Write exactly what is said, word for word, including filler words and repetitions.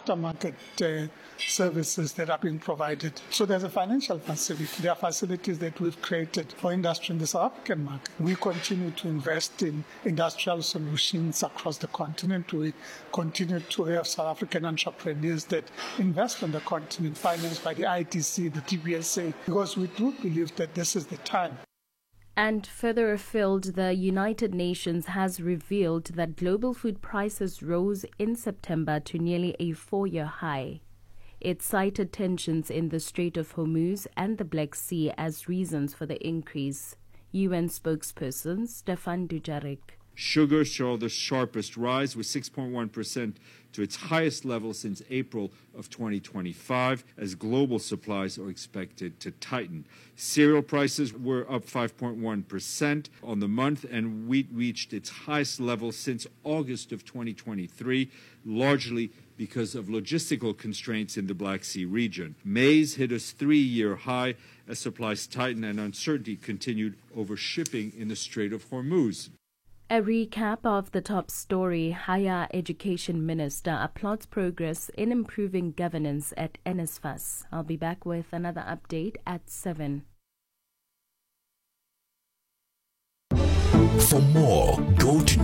aftermarket uh, services that are being provided. So there's a financial facility. There are facilities that we've created for industry in the South African market. We continue to invest in industrial solutions across the continent. We continue to have South African entrepreneurs that invest on the continent, financed by the I T C, the T B S A, because we do believe that this is the time. And further afield, the United Nations has revealed that global food prices rose in September to nearly a four-year high. It cited tensions in the Strait of Hormuz and the Black Sea as reasons for the increase. U N spokesperson Stefan Dujarric. Sugar saw the sharpest rise, with six point one percent to its highest level since April of twenty twenty-five, as global supplies are expected to tighten. Cereal prices were up five point one percent on the month, and wheat reached its highest level since August of twenty twenty-three, largely because of logistical constraints in the Black Sea region. Maize hit a three-year high as supplies tightened and uncertainty continued over shipping in the Strait of Hormuz. A recap of the top story. Higher Education Minister applauds progress in improving governance at NSFAS. I'll be back with another update at seven. For more, go to